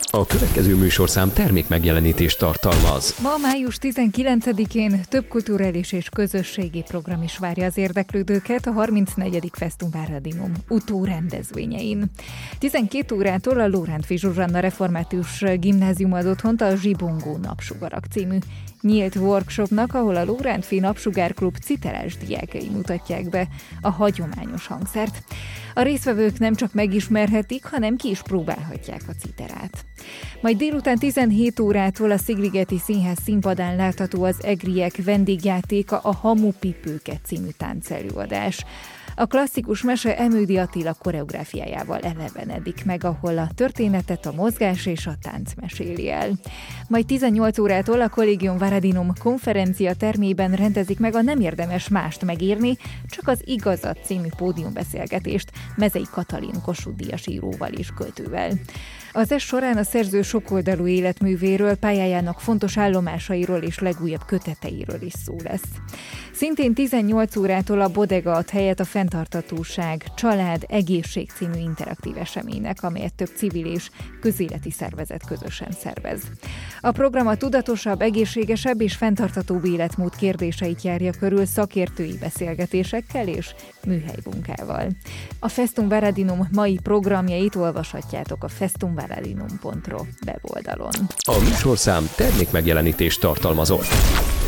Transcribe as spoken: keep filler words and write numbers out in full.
A következő műsorszám termékmegjelenítést tartalmaz. Ma május tizenkilencedikén több kulturális és közösségi program is várja az érdeklődőket a harmincnegyedik Festum Varadinum utórendezvényein. tizenkét órától a Lórántfi Zsuzsanna Református Gimnázium ad otthont a Zsibongó Napsugarak című nyílt workshopnak, ahol a Lórántfi Napsugárklub citerás diákjai mutatják be a hagyományos hangszert. A résztvevők nem csak megismerhetik, hanem ki is próbálhatják a citerát. Majd délután tizenhét órától a Szigligeti Színház színpadán látható az Egriek vendégjátéka, a Hamupipőke című táncelőadás. A klasszikus mese Emődi Attila koreográfiájával elevenedik meg, ahol a történetet a mozgás és a tánc meséli el. Majd tizennyolc órától a Collegium Varadinum konferencia termében rendezik meg a Nem érdemes mást megírni, csak az igazat című pódiumbeszélgetést Mezei Katalin Kossuth-díjas íróval és költővel. Az est során a szerző sokoldalú életművéről, pályájának fontos állomásairól és legújabb köteteiről is szó lesz. Szintén tizennyolc órától a Bodega ad helyet a Fenntarthatóság, Család, Egészség című interaktív eseménynek, amelyet több civil és közéleti szervezet közösen szervez. A program a tudatosabb, egészségesebb és fenntarthatóbb életmód kérdéseit járja körül szakértői beszélgetésekkel és műhelymunkával. A Festum Varadinum mai programjait olvashatjátok a festumvaradinum pont ro weboldalon. A műsorszám termékmegjelenítést tartalmazott.